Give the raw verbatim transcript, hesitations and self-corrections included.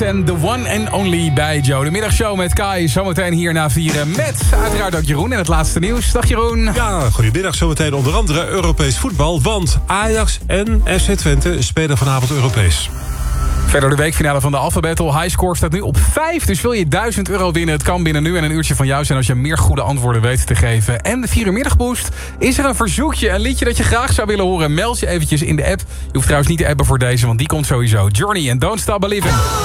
en The One and Only bij Joe. De middagshow met Kai, zometeen hier na vieren met uiteraard ook Jeroen en het laatste nieuws. Dag Jeroen. Ja, goedemiddag. Zometeen onder andere Europees voetbal, want Ajax en F C Twente spelen vanavond Europees. Verder de weekfinale van de Alpha Battle. Highscore staat nu op vijf, dus wil je duizend euro winnen? Het kan binnen nu en een uurtje van jou zijn als je meer goede antwoorden weet te geven. En de vier uur middagboost. Is er een verzoekje, een liedje dat je graag zou willen horen? Meld je eventjes in de app. Je hoeft trouwens niet te appen voor deze, want die komt sowieso. Journey en Don't Stop Believing.